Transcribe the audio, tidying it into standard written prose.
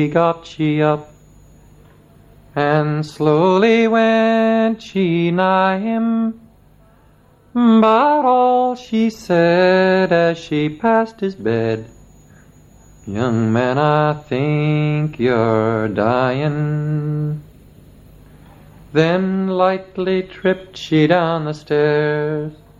got she up, and slowly went she nigh him. But all she said as she passed his bed, "Young man, I think you're dying." Then lightly tripped she down the stairs,